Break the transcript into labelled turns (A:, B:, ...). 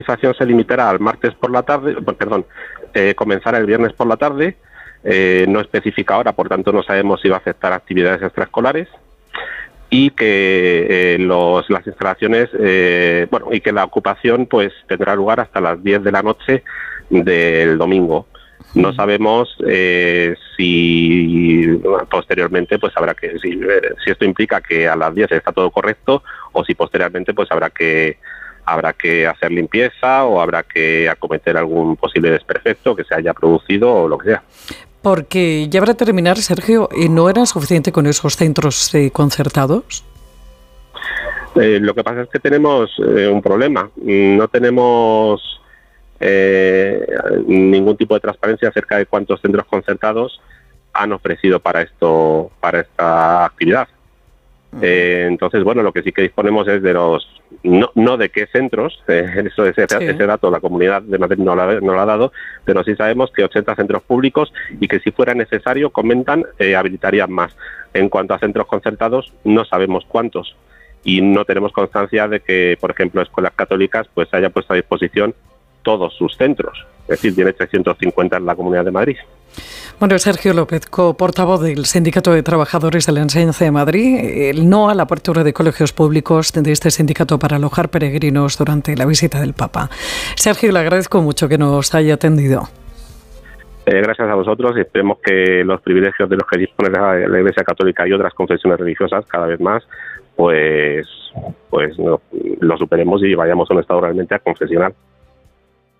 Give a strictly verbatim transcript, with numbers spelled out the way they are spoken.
A: organización se limitará al martes por la tarde, perdón, eh, comenzará el viernes por la tarde, eh, no especifica ahora, por tanto no sabemos si va a afectar actividades extraescolares, y que eh, los, las instalaciones, eh, bueno, y que la ocupación pues tendrá lugar hasta las diez de la noche del domingo. No sabemos eh, si posteriormente pues habrá que, si, si esto implica que a las diez está todo correcto o si posteriormente pues habrá que habrá que hacer limpieza o habrá que acometer algún posible desperfecto que se haya producido o lo que sea.
B: Porque ya para terminar, Sergio, ¿no era suficiente con esos centros eh, concertados?
A: Eh, lo que pasa es que tenemos eh, un problema. No tenemos eh, ningún tipo de transparencia acerca de cuántos centros concertados han ofrecido para esto, para esta actividad. Eh, entonces, bueno, lo que sí que disponemos es de los, no, no de qué centros, eh, eso, ese, sí. ese dato la Comunidad de Madrid no lo no ha dado, pero sí sabemos que ochenta centros públicos y que si fuera necesario, comentan, eh, habilitarían más. En cuanto a centros concertados, no sabemos cuántos y no tenemos constancia de que, por ejemplo, escuelas católicas pues haya puesto a disposición todos sus centros, es decir, tiene trescientos cincuenta en la Comunidad de Madrid.
B: Bueno, Sergio López, coportavoz del Sindicato de Trabajadores de la Enseñanza de Madrid, el no a la apertura de colegios públicos de este sindicato para alojar peregrinos durante la visita del Papa. Sergio, le agradezco mucho que nos haya atendido.
A: Eh, gracias a vosotros y esperemos que los privilegios de los que dispone la, la Iglesia Católica y otras confesiones religiosas cada vez más, pues, pues no, lo superemos y vayamos a un estado realmente aconfesional.